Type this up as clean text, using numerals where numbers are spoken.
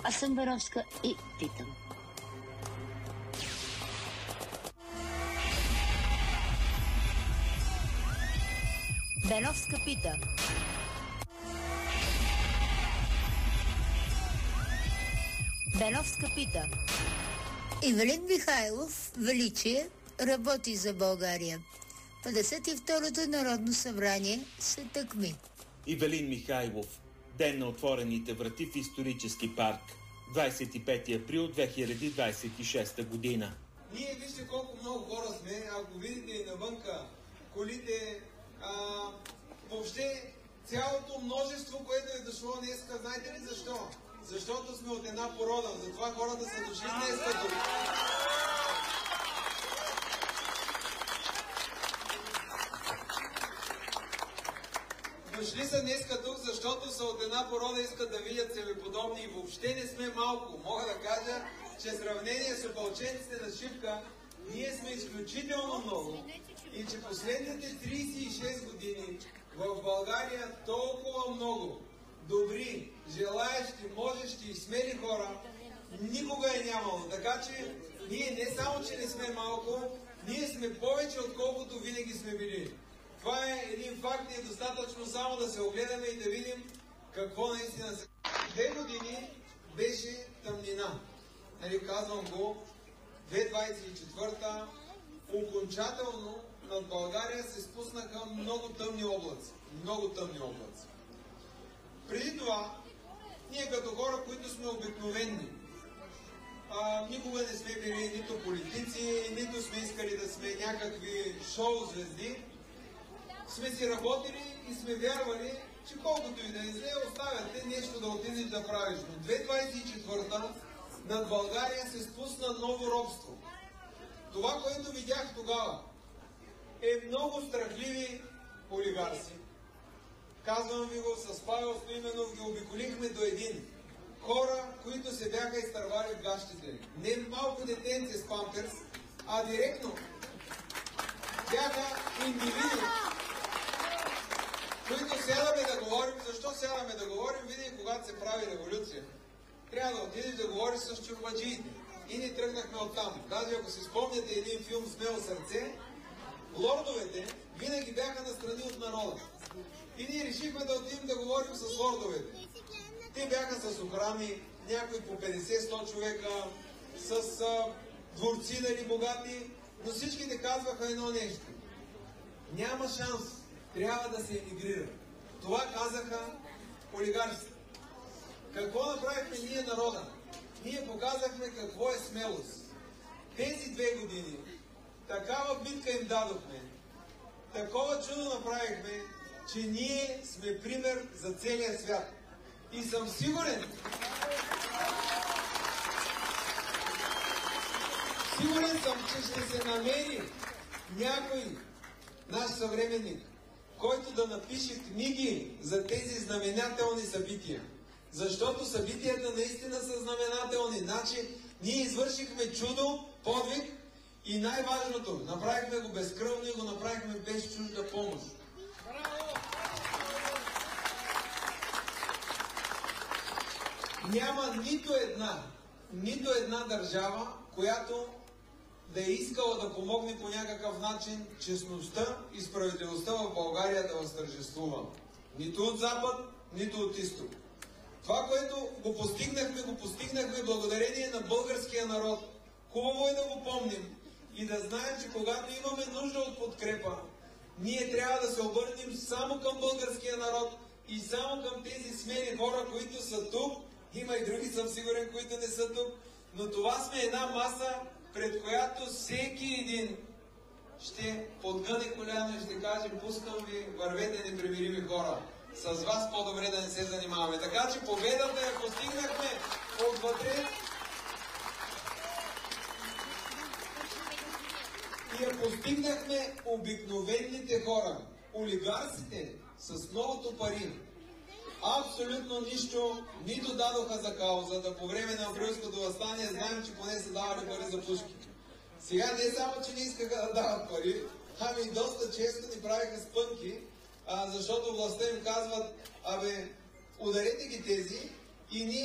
Аз съм Беровска и питам. Беновска пита. Беновска пита. Ивелин Михайлов, величие, работи за България. 52-то Народно събрание се тъкми. Ивелин Михайлов. Ден на отворените врати в исторически парк. 25 април 2026 година. Ние вижте колко много хора сме, ако видите и навънка колите, въобще цялото множество, което е дошло днеска, знаете ли защо? Защото сме от една порода, затова хората са дошли днеска тук. Дошли са днеска тук, защото са от една порода, искат да видят себеподобни и въобще не сме малко. Мога да кажа, че в сравнение с опълченците на Шипка, ние сме изключително много и че последните 36 години в България толкова много добри, желаещи, можещи и смели хора никога е нямало. Така че ние не само, че не сме малко, ние сме повече, отколкото винаги сме били. Това е един факт и е достатъчно само да се огледаме и да видим какво наистина се... 2 години беше тъмнина. Нали, казвам го, 2024 окончателно над България се спуснаха много тъмни облаци. Много тъмни облаци. Преди това, ние като хора, които сме обикновени, никога не сме били нито политици, нито сме искали да сме някакви шоу-звезди, сме си работили и сме вярвали, че колкото и да е зле, оставяте нещо да отидеш да правиш. Но 2024 над България се спусна ново робство. Това, което видях тогава, е много страхливи олигарси. Казвам ви го, с Павел Стоименов ги обиколихме до един. Хора, които се бяха изтървали в гащите. Не малко детенце с памперс, а директно бяха индивиди, които сядаме да говорим. Защо сядаме да говорим? Винаги, когато се прави революция, трябва да отидеш да говориш с чурбаджиите. И ни тръгнахме оттам. Даже ако си спомняте един филм «Смело сърце», лордовете винаги бяха настрани от народа. И ние решихме да отидем да говорим с лордовете. Те бяха с охрани, някои по 50-100 човека, с дворци, нали, богати, но всички казваха едно нещо. Няма шанс, трябва да се емигрира. Това казаха олигарсите. Какво направихме ние народа? Ние показахме какво е смелост. Тези 2 години такава битка им дадохме, такова чудо направихме, че ние сме пример за целия свят. И съм сигурен, че ще се намери някой наш съвременник, който да напише книги за тези знаменателни събития. Защото събитията наистина са знаменателни. Значи, ние извършихме чудо, подвиг и най-важното, направихме го безкръвно и го направихме без чужда помощ. Няма нито една държава, която да е искала да помогне по някакъв начин честността и справедливостта в България да възтържествува. Нито от запад, нито от изток. Това, което го постигнахме благодарение на българския народ. Хубаво е да го помним и да знаем, че когато имаме нужда от подкрепа, ние трябва да се обърнем само към българския народ и само към тези смели хора, които са тук. Има и други, съм сигурен, които не са тук. Но това сме една маса, пред която всеки един ще подгъне коляно и ще каже: пускам ви, вървете, непримирими хора. С вас по-добре да не се занимаваме. Така че победата я постигнахме отвътре и я постигнахме обикновените хора. Олигарсите с многото пари абсолютно нищо нито дадоха за каузата. По време на априлското въстание знаем, че поне са давали пари за пушки. Сега не само, че не искаха да дават пари, ами и доста често ни правиха спънки, защото властта им казват: абе, ударете ги тези и ние